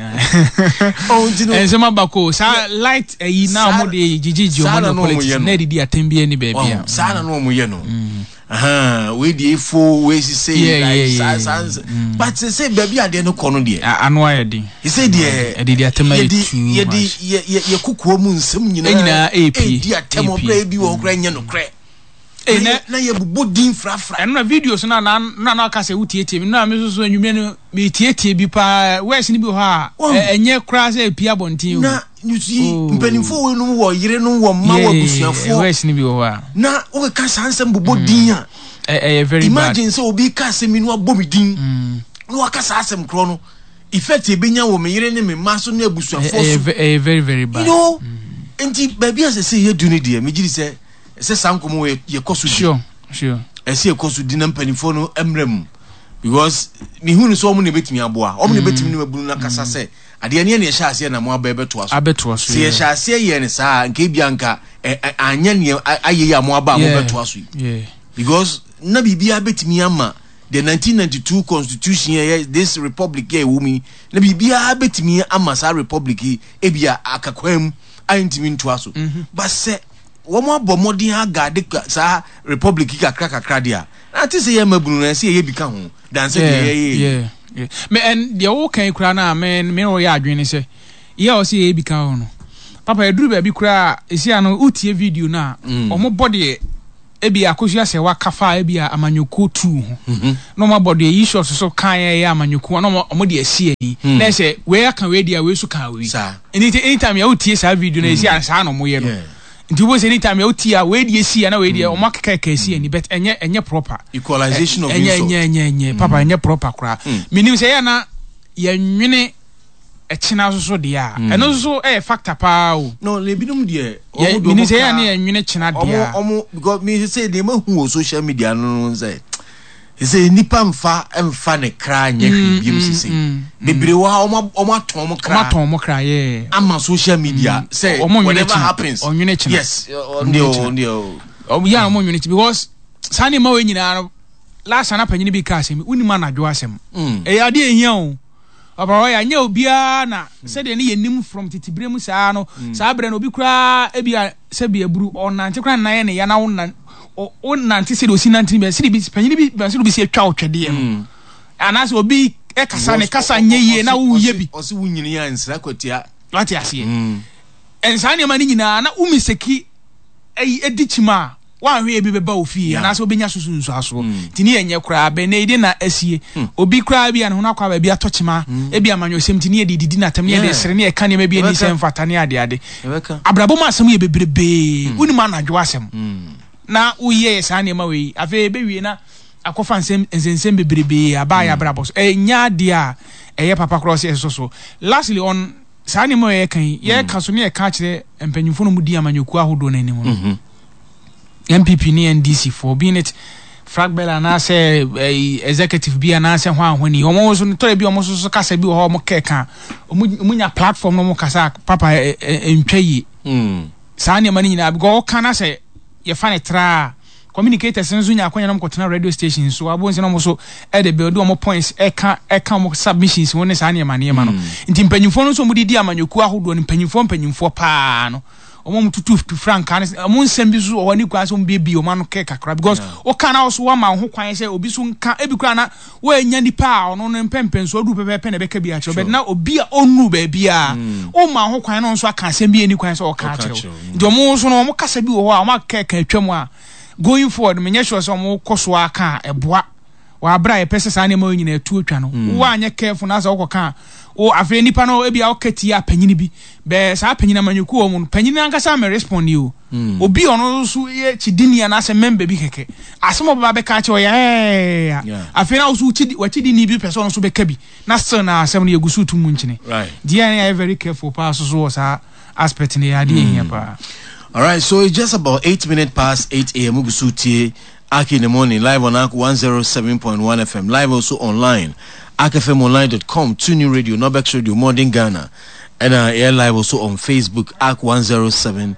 and some bako sa light na mo de jijiji omo no politics na didi atembi ani ba bia sa na mo ye no we dey fo we say like sans but say baby ade no kono de anu ayedi he say de didi atema ye kukuo mu nsem nyina AP di atema bra bi wo kra nya no kre na ye bubu din frafra eno na videos na aka se utietie na me so anwumie no me tietie bi pa wes ni bi ho a enye kra se pia bontin na nyusi mpanimfo we no wo yire no wo ma wo busuafo wes ni bi ho a na o ka sansem bubu din a very imagine so obi ka se mi no abomi din no aka asem kro no effect ebenya wo me yire ne me maso na abusuafo so very very bad you know enti baby as say ye do ni de me giri say sankomo ye kosu sure ese ye kosu di na mpanimfo no emrem because me hu no so omo ne betimi aboa omo ne betimi ne mabunu na kasa say ade ne ye sha ase na mo aba beto aso se ye sha ase ye ne sa nke bia nka anya ne aye ya mo aba mo beto aso because na bibia betimi ama the 1992 constitution this republic here wumi na bibia betimi ama sa republic ebia akakwam ayintimi nto aso but say womo abomodin aga de sa republic kakra dia na ti say ye mabunu na say ye bika ho dan say yeah me and the all kan kura na me no ya adwene say ye o say ye bika ho no papa eduru ba bi kura esi ano utie video na omo body ebi akosia se wakafa ebi amanyoko 2 no ma body yi short so kan ya amanyoko no omo de esi ani na se we aka we dia we so kan we anytime ya utie sa video na esi ansa no mo ye no nti wo se anytime ya utie we de esi na we de omo keka esi ani but enye proper equalization of insult enye papa enye proper kura minim se ya na ya nwene echina so dia eno so factor pa o no le binum de omo say ya na enwene china dia omo because me say dey mahu o social media no say nipa mfa ne kra nya hwibiem sisi bebre wa omo aton mo kra ye ama social media say whatever happens onwene china yes ndio ya omo nwene because sani ma we nyina last na panyini bi ka asem unima na dwo asem ya de ehia o Oba ya nya obia na se de ne yenim from titibrem saa no saa bre no obi kura ebia se bia buru onante kura nan ne ya na onante se de osi nante be se de bi panyini bi se de bi se atwa otwede no anase obi kasa ne kasa nye ye na wo ye bi osi wunyini ya nsra kwatia lati ase ensa ne ma ni nyina na umiseki edichima wa hwe ebi beba ofi anase obenya susu nso aso tini enye kura be na ide na asie obi kura bia ne ho na kwa ba bia tochima ebi amanyo sem tini edidi na tam ne de sere ne e kan ne ma bia ni sem fatane ade abrabo ma asem ye bebrebe uni ma na dwo asem na uye sa ne ma we afa be wie na akofa nsem bebrebe aba ya abrabo so enya de a eye papa cross so lastly on sa ne ma ye kan so ne e ka kire empanyimfo no mu di amanyoku ahodo na anim no MPP ni NDC for being it Fragbella na say executive bi na say hwani omo so to bi omo so kasa bi ho omo keka omunya platform no mo kasa papa entwayi sa ne mani nyina go kana say ye fa ne tra communicators nso nya akonya no kotena radio station so abonse no mo so e de build omo points eka mo submissions woni sa ne mani ma no nti mpanyimfo no so mo didi amanyoku ahodo ni mpanyimfo pa no omo tutu frank kan omo nsem bi so woni kwa so mbebi o manu ke kakra because o kana also wa ma ho kwan se obi so nka ebi kwa na wa nya nipa ono no mpempen so odu pepepe na beka bi a but na obi a onu ba bia o ma ho kwan no so aka asem bi eni kwan so o ka kire ndi omo so no omo kasa bi wo ho a omo ka atwam a going forward menye sure so omo koso aka eboa wa bra e pese sa ne ma nyina atu atwa no wa anya careful na sa okoka o afi nipa no ebi a okati a panyini bi be sa panyina manyoku o mu panyina ankasa me respond you obi ono so ye chidini na se member bi keke asemo baba be ka che o ya afi na so chidini bi person so be ka bi na still na asem na yegusu tu mu nchine dia very careful pass so sa aspect ne ya di here pa. All right, so it's just about 8 minutes past 8 a.m. Ugusutie Aki in the morning, live on Ak 107.1 FM, live also online, akfmonline.com, TuneIn Radio, Nobex Radio, Modern Ghana, and air live also on Facebook, Ak 107.1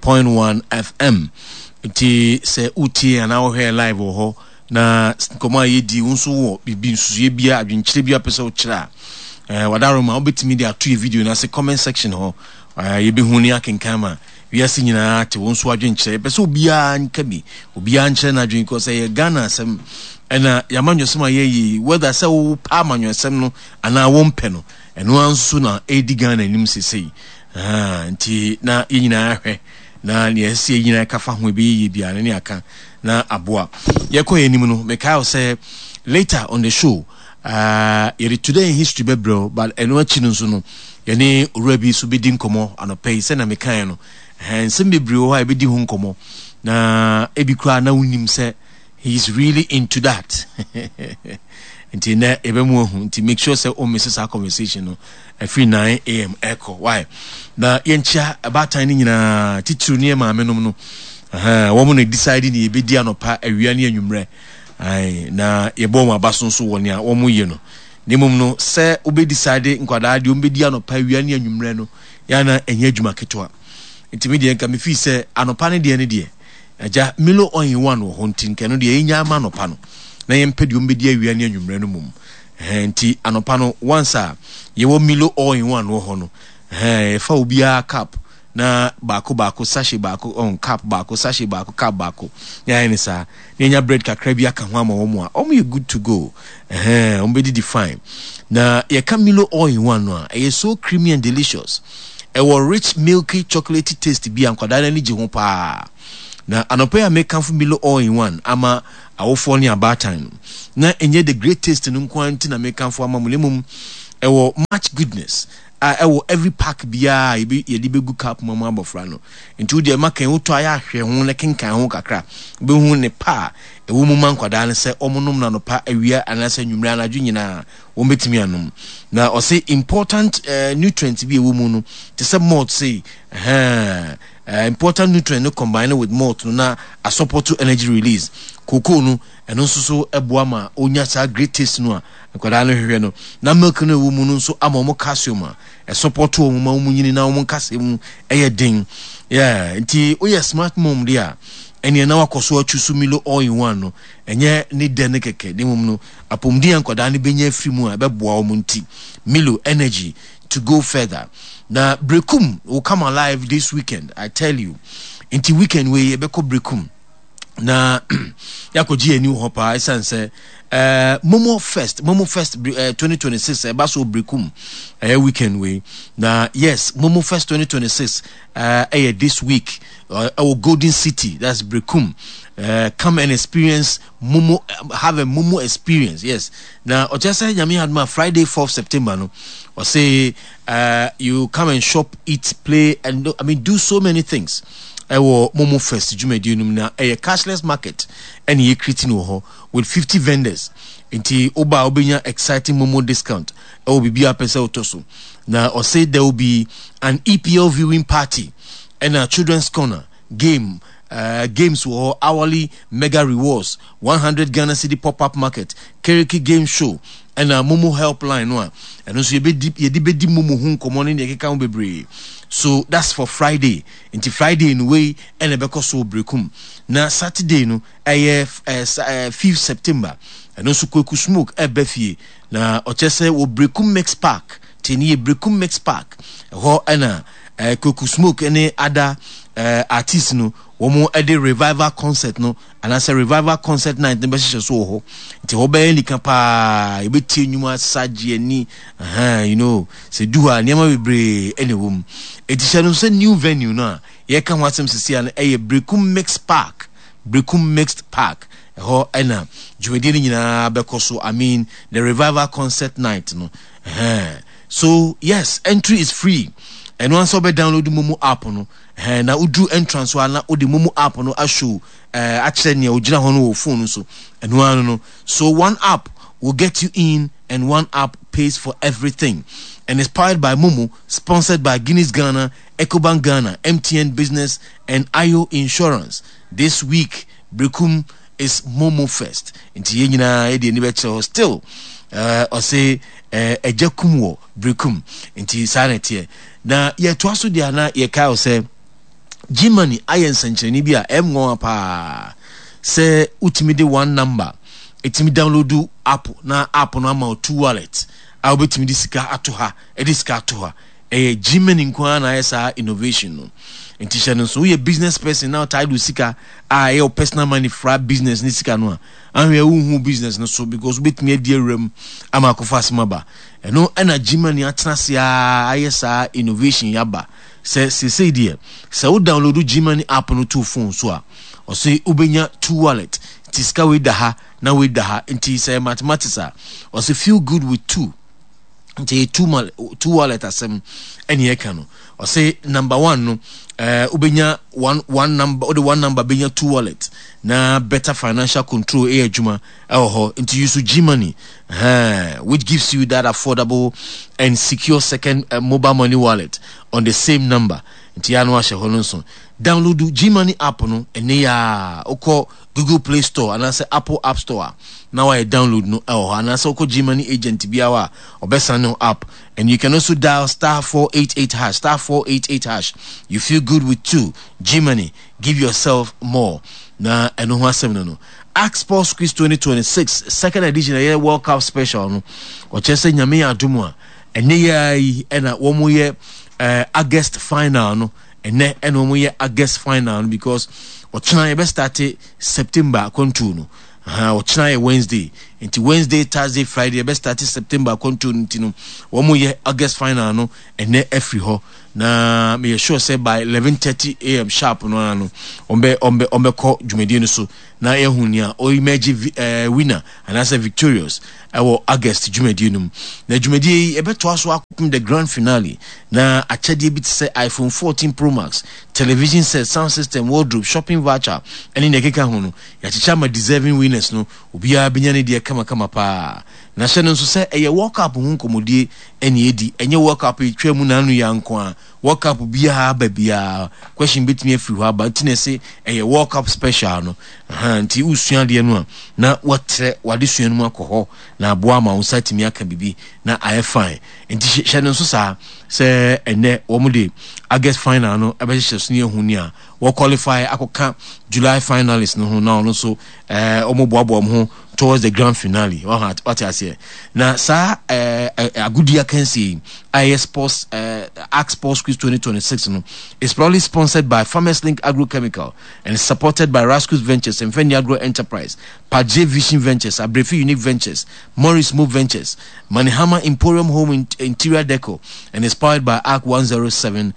FM. Iti se uti and our hair live oho na koma yedi unsu wo bibi nsusu ye bia adwenkyere bia pese o kira. Wadaro ma obetimi dia to video na se comment section ho. Ye be huni akenkama. We are seeing at one swagin chair, but so beyond Kabi, beyond China drink or say a Ghana some and Yaman Yosuma ye, whether so Paman your semno and I won't penno, and one sooner a digan and nimsi say, and na ina na yes, ina kafa will be bianiaka na abua. Yako animal, Mikhail say later on the show, today in history, bro, but and what chinusuno, Yane Rebi Subidin Komo and a pay send a mecano. And some be brew I be di hunkomo na ebikra na unim say he's really into that. Until na ebemu to make sure say o misses our conversation no every 9 a.m. echo. Why? Na yencha about time nyina titru ne ma menom no. Woman decided e be di anopa awia ne anwumre. Ai na yebo ma baso so woni a wo ye no. Nemum no say obe decide nkwada de obe di anopa awia ne anwumre no ya na enye adwuma ketwa. Intimidate nka me fi se anopa ne de ne de aja milo on one wo hontin kanu de enya ma anopa no na yempe de ombedi awia ne anwumre no mum nti anopa no once a ye wo milo all in one wo ho no fa obia cap na bako sachet bako on cap bako sachet bako cap bako ya ni sa nya bread kakra bi aka ho ama wo mu a you good to go ombedi define na ye ka milo all in one no a so creamy and delicious. ɛwɔ rich milky chocolatey taste bi ankwada na ni je ho pa na anope ya make kamfo Milo all in one ama awofo ne abatan na enye the great taste no nkwanti na make kamfo ama mulemum ɛwɔ much goodness ɛwɔ every pack bia yedi begu cup mama abofra no nti de ma kan woto aya ahwe ho ne kenkan ho kakra be hu ne pa ɛwɔ mu mankwada ne sɛ omonom na no pa awia anasa nwumra anadwo nyina wo betimi anom na ɔse important nutrients bi ɛwɔ mu no te sɛ malt say important nutrient no combine with malt no na a support to energy release cocoa no eno nso so eboa ma onya sa great taste no a nkwada no hwehwe no na milk no ɛwɔ mu no nso ama mo calcium a support to mo ma mo nyini na mo kasem den nti oya smart mom dia ene na wakoso achusu Milo all in one no enye ne de ne keke ne mum no apomdi nkwada ne benya afri mu a beboa mo nti Milo energy to go further. Now Brekum will come alive this weekend, I tell you. Into weekend where you beko Brekum. Na yakoji a new hopper I say Momo Fest 2026 baso Brekum weekend way. Now yes, Momo Fest 2026 this week our Golden City, that's Brekum. Come and experience Momo, have a Momo experience. Yes. Now Ochasa Yami had my Friday 4th September no or say you come and shop, eat, play and do so many things. Ewo Momo Fest jumedinum na a cashless market and ye creating ho with 50 vendors inti oba obenya exciting Momo discount e will be a pesa otoso na or say there will be an EPL viewing party and a children's corner games or hourly mega rewards 100 Ghana City pop-up market Keriki game show and a Momo helpline one and also ye di Momo hun komoni ne keka bebre. So that's for Friday. Into Friday in way and a beko so Brekum. Na Saturday no 5th September and also Kweku Smoke befie na ochese wo Brekum Mix Park teni Brekum Mix Park ho ana Kweku Smoke any other artists no womo ede revival concert no and as a revival concert night the best so ho nti ho be nika pa e beti enwuma sagie ni se duha niam bebre enewum etisha no se new venue no ye kan watem sisi an Brekum Mix Park Brekum Mixed Park ho ena jumedi ni nyina bekoso the revival concert night no so yes, entry is free. And once you download the Momo app no na udu entrance wala o the Momo app no ashow actually near ojina hono phone so and one no so one app will get you in and one app pays for everything and is powered by Momo, sponsored by Guinness Ghana, Ecobank Ghana, MTN Business and IO Insurance. This week Brekum is Momo Fest inti yenyina e de ni beche still or say ejekumwo Brekum inti sanete na ye to aso dia na ye kai o se Germany ayen sancheni bia emwo pa se utimi de one number etimi download app na app no ama 2 wallet a obetimi di sika atoha sika atoha Germany nkwa na esa innovation no enti shano so we business person now tied with sika your personal money for business ni sika no an we hu business no so because betimi di rem ama ko fast maba eno na Germany atenase ayesa innovation yaba say dear so download Germany app no to phone so or say ubenya 2 wallet tiska we da ha na we da ha enti say mathematics or say feel good with 2 nti 2 wallet asem eni eka no or say number 1 no ubenya one number or the one number benya 2 wallet na better financial control ejuma into use G-Money which gives you that affordable and secure second mobile money wallet on the same number nti anu ashe holonso download G-Money app no ene ya oko Google Play Store and say Apple App Store now I download no and also oko G-Money agent biawa obesa no app and you can also dial *488#. You feel good with 2 G-Money, give yourself more na eno ho asem no Ask Sports Quiz 2026 second edition a World Cup special no o chese nyame adumu a ene ya ena wo mo ye August final no ene wo mo ye August final no because o china ye be start September kontu no o china ye Wednesday Into Wednesday, Thursday, Friday, best start September continue. One more year August final no and ne every ho. Na me sure say by 11:30 a.m. sharp no ombe call Jumedino so na ehunia o imagine winner and as a victorious our August Jumedinum na Jumedi ebeto aso akum the grand finale na achade bit say iPhone 14 Pro Max television set, sound system, wardrobe, shopping voucher any nekeka ho no ya chicha ma deserving winners no obia benya ne de kama pa na hye no so say eye World Cup hu nkomodie eni edi enye World Cup etwa mu na anu ya nko a World Cup bia babia question betimi afiri ho aba ntine say eye World Cup special no nti usua de no na wotre wade sua no mu akoho na aboa ma unsa timi aka bibi na aye fine nti hye no so sa say ene omude August final no abehye suni ehuni a wo qualify akoka July finalists no ho na no so omoboabo ho towards the grand finale. What I say now, sir, a good year can see IS Sports Axe Sports Quiz 2026 is probably sponsored by Farmers Link Agrochemical and supported by Rascus Ventures and Feni Agro Enterprise, Pajay Vision Ventures, Abrefi Unique Ventures, Morris Move Ventures, Manihama Emporium Home Interior Deco, and inspired by ARC 107.1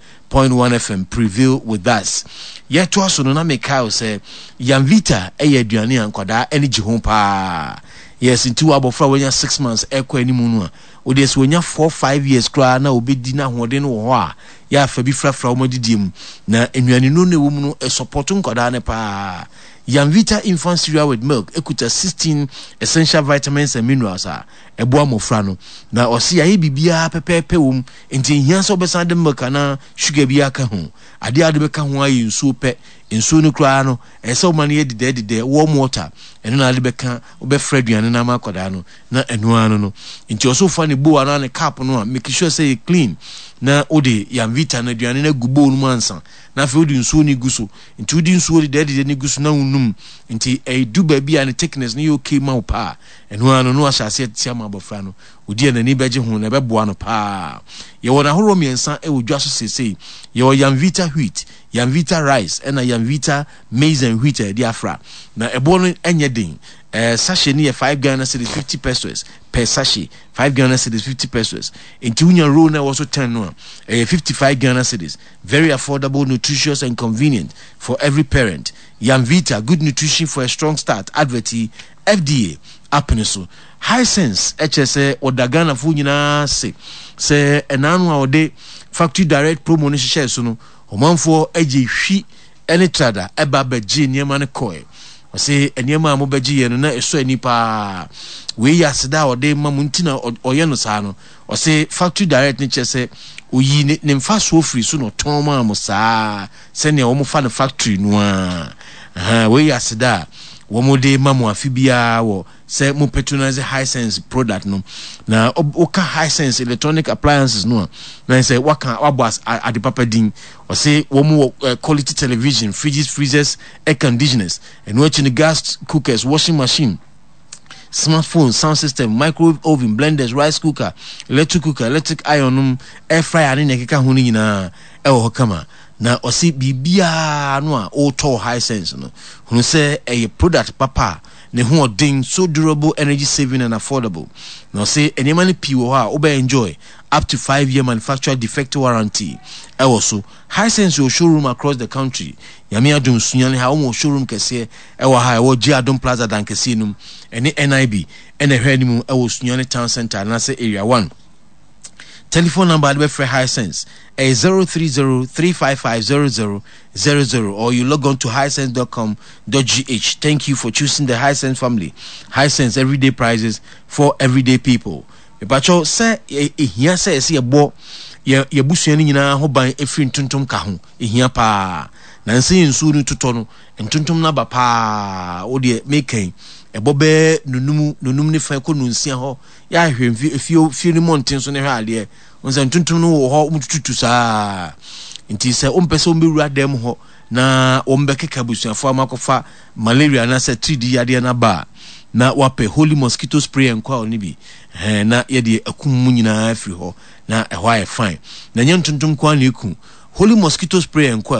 FM. Prevail with us. Yet to us no na make how say Yamvita aduane ankoda energy home pa. Yes, in 2 abofra when you 6 months ekwa ani mu no a odi ese wonya 4-5 years kra na obedi na hode no ho a ya fa bi frafra omodidim na enuane no na wo mu no support nkoda ne pa. Yamvita infant cereal with milk ekuta 16 essential vitamins and minerals a ebo amofra no na osi ya bibia pepepe wom enti hia so besan de milk na sugar bia ka ho ade ade beka ho ayi nsuo pe nsuo no kra no ese o man ye de warm water eno na ade beka obefra aduane na makoda no na enu anu no enti oso fa ne bo ana ne cap no make sure say clean na ode Yamvita na aduane na gubo no mansa na fe odi nsuo ni guso enti odi nsuo de ni guso na unum enti du baby and thickness ni okay ma pa enu anu no asase tia ma bofra no odi na ni beje hu na beboa no pa ye wona horo miensa e wodwa so sesei ye wo Yamvita wheat, Yamvita rice and Yamvita maize and wheat e afra na ebo no enye den sachet ni 5 Ghana cedis 50 pesos per sachet. 5 Ghana cedis 50 pesos. Into unya roll na also 10 no 55 Ghana cedis. Very affordable, nutritious and convenient for every parent. Yamvita, good nutrition for a strong start. Adverti FDA apneso. High sense HSA or Dagana fu nyina se enanu a ode factory direct promo no hye so no omanfo age hwi ene trada eba beji niema ne koe o se eniema mo beji ye no na eso ani pa we ya seda ode mamuntina oye no sa no o se factory direct ne chese oyi ne mfa so free so no ton ma mo sa se ne o mo fa ne factory no a we ya seda womode mamu afibia wo say mo patronize high sense product no na oka high sense electronic appliances no na say waka wabas ade papa din o say womo quality television, fridges, freezers, air conditioners and watching the gas cookers, washing machine, smartphone, sound system, microwave oven, blenders, rice cooker, electric iron, air fryer ni nekeka hu ni na e wo kama na osi bibia no a auto high sense no hunu say a product papa ne ho odin so durable, energy saving and affordable. Now say any money piwo ha obe enjoy up to 5-year manufacturer defect warranty. Also high sense your showroom across the country. Yami adum sunyane ha omo showroom kese ewa ha ewo G Adom Plaza dan kese num ene NIB ene hwanimu ewo sunyane town center na say area 1. Telephone number at High Sense is 030-355-0000 or you log on to highsense.com.gh. Thank you for choosing the High Sense family. High Sense, everyday prices for everyday people. Pacho say here say see a bo ye busuani nyina ho ban efiri ntuntum ka ho ehia pa na nse nsu nu totono ntuntum na ba pa o de meken ebobe nunum ne fa ko nunsia ho ya hwemfi efio ni monten so ne hwa ade onse ntuntum no ho mututu saa nti se ompese ombewura dem ho na ombekeka busuafo amakofa malaria na se 3D ade na ba na wape holy mosquito spray enkwa oni bi na yede akum nyina afiri ho na ehwa e fine na nyantuntum kwa na eku holy mosquito spray enkwa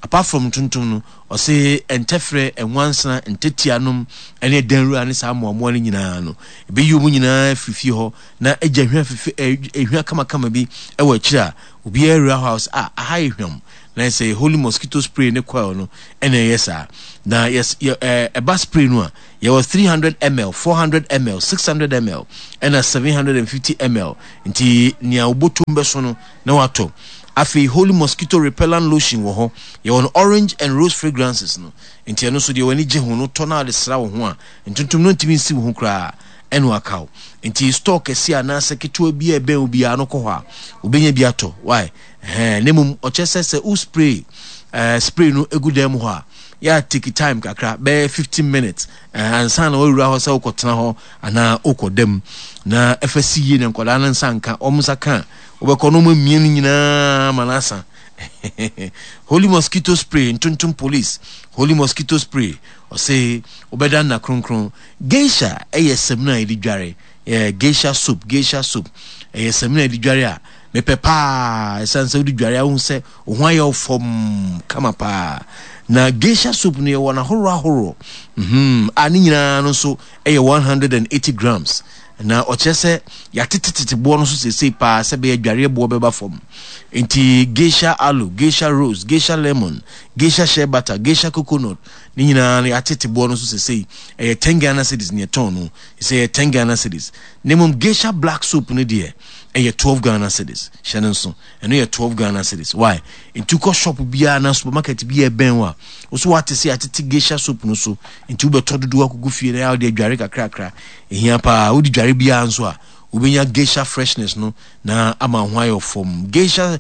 apart from tuntum no o say entefre enwansana entetianom ene danru ane sa amoamo ne nyina no be yumu nyina fifi ho na agya fifi ehwa kama bi e wa kira obi area house aha ehwam na say holy mosquito spray ne kwa no ene yesa na yes a bus spray no there was 300 ml 400 ml 600 ml and a 750 ml nti nia obotum be so no na wato afi holy mosquito repellent lotion wo ho ye on orange and rose fragrances no nti eno so de wani je ho no tona de sra wo ho a ntuntum no ntimi nsi wo ho kra eno akaw nti stock esi ana seketo bi e ben obi a no ko ho a obenya bi ato why nemum ochese u spray spray no egudem ho a ya take time kakra be 15 minutes and san o wura ho se ukotena ho ana ukodem na FSC ne nkoda na nsanka omusa kan obekọ no mamien nyina manasa holy mosquito spray ntuntum police holy mosquito spray o say obeda na kronkron geisha semna edidware geisha soup semna edidware a me pepa esanse edidware a hu se ho ayo fom kama pa na geisha soup ne wona horo ani nyina no so 180 grams na ochese ya titititi bo no so sesei pa se be adware bo beba fom enti geisha aloe geisha rose geisha lemon geisha shea butter geisha coconut ni nyina ya tititi bo no so sesei 10 Ghana cedis ne ton no say 10 Ghana cedis nemum geisha black soup ne de 12 Ghana cedis shanenso eno 12 Ghana cedis why into ko shop bia na supermarket bia ben wa so what say atiti geisha soup no so into be tododo akugu fie na ya de adware kakra ehia pa odi dware bia anso a ubenya geisha freshness no na ama hwayo from geisha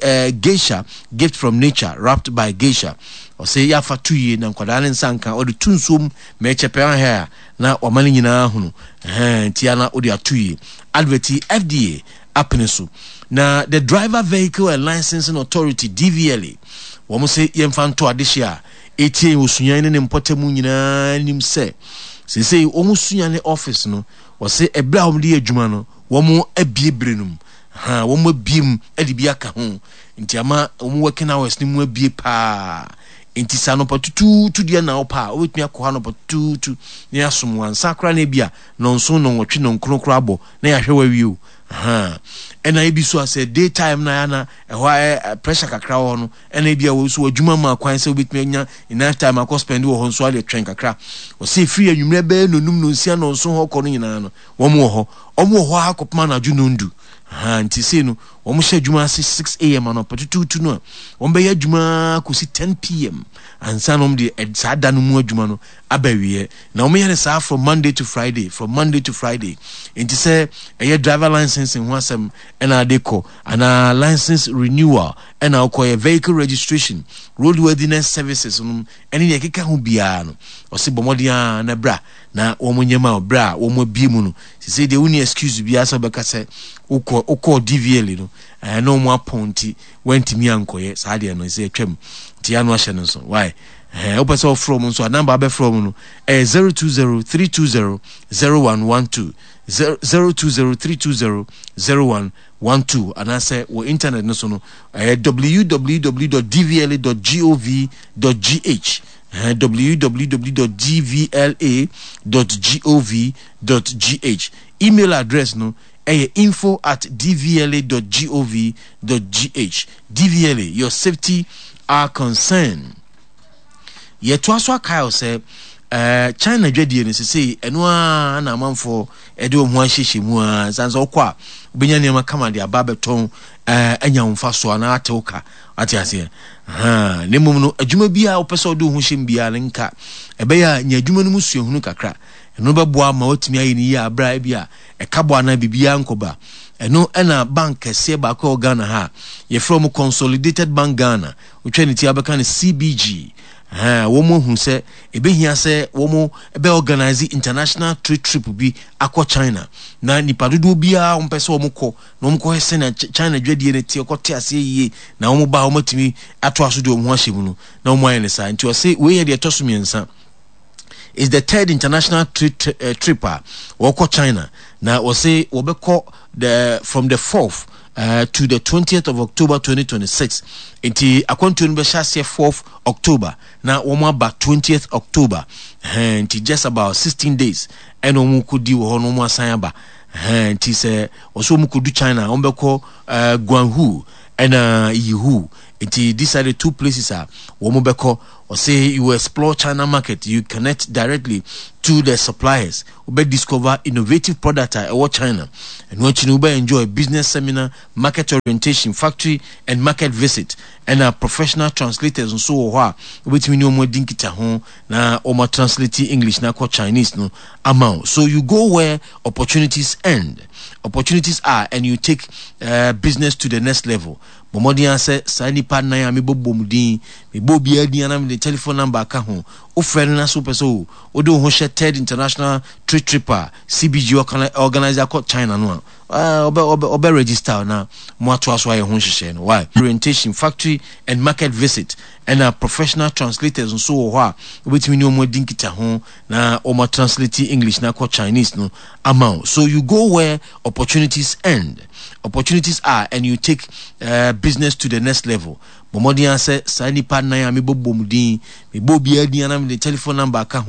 gift from nature wrapped by geisha o say ya fa 2 years na nkwada ne nsanka o de tunsom me chepe ha ya na o mani nyina hunu ntia na o de 2 years adverti FDA apneso na the driver vehicle and licensing authority DVLA wo say yemfanto adehia etie osuyan ne mpotemu nyina nim se say omusuyan ne office no wo say ebra hom de adwuma no wo mo abiebrenum wo mo biem ade bia ka ho nti ama wo working hours ni mo abie pa enti sa no patutu dia na opa o betumi akọ no patutu ni asom wansa kra na bia no nso no nwotwe no nkronkro abo na ya hwe wawie ena ebi so ase daytime na yana ehwa pressure kakra ho no ena ebi a wo so adwuma ma kwan se obetumi anya enough time akọ spend wo ho so ale twen kakra o se free anwumre be no num no nsia no nso ho kọ no nyina no wo mo ho akopma na ju no ndu nti se no wo mo hye adwuma 6 am no patutu no wo be ya adwuma ko si 10 pm ansa no de sada no mu adwuma no abawie na wo me yana sa from Monday to Friday nti se driver license ho asem ena adeko ana license renewal ena okoye vehicle registration roadworthiness services no eni ekeka ho bia no o se bomodia na bra na wo mo nyema bra wo mo bie mu no se de uni excuse bia so beka se uko DVL no no mo aponti wentimi ankoye saade no se atwam ti anu ahye no so why opeso from so number be from no 0203200112 0203200112 and I say we internet no so no www.dvla.gov.gh www.dvla.gov.gh email address no info@dvla.gov.gh DVLA your safety are concerned yeto aso akayo say China dwedie ne sese eno a na amanfo ede o ho ahyehye mu a sanza okwa obenya ne kama de ababeton anya mfa so na atewka ate ase ne mum no adwuma bia opese odo ho hyem bia nka ebe ya nya adwuma no musuahunu kakra eno beboa ma otimi ayi ni ya abra bia ekabo na bibia nkoba eno ena bank ese ba ko Ghana ha ye from Consolidated Bank Ghana otwaniti abeka ne CBG womo hu se ebehia se womo ebe organize international trade trip bi akọ China na nipadodo bia ompese womo kọ na womo kọ hese na China dwadie ne tie kọte ase yiye na womo ba womo timi ato aso de womo ahyemu no na womo ayene sa nti o se we ye de tosomiensa is the third international tripper woko China na o say wobekọ from the 4th to the 20th of October 2026. Inti akwantu no be 4th October. Na womo aba 20th October. Inti just about 16 days. Eno mu kudi wo no mu asan aba. Inti se oso mu kudu China, ombeko Guangzhou and Yihu. These are the two places womo beko or say you explore China market, you connect directly to the suppliers, ube discover innovative product at China, and what you enjoy business seminar, market orientation, factory and market visit, and professional translators and so on. Which mean no more dinkita home na oma translate English na ko Chinese no amount. So you go where opportunities end, opportunities are, and you take business to the next level. Momodi answer sani pa na ya me bobo mudin me bobi adi ana me the telephone number aka ho o friend na super so o do ho share third international trade tripper CBG organizer called China no obe register na mo ato aso aye ho hyehyɛ no why orientation, factory and market visit, and professional translators and so on which mean no more dinkita ho na o ma translate English na ko Chinese no amount. So you go where opportunities end, opportunities are, and you take business to the next level. Momodi answer sani pa na ya me bobo mudin me bobi adi ana me the telephone number aka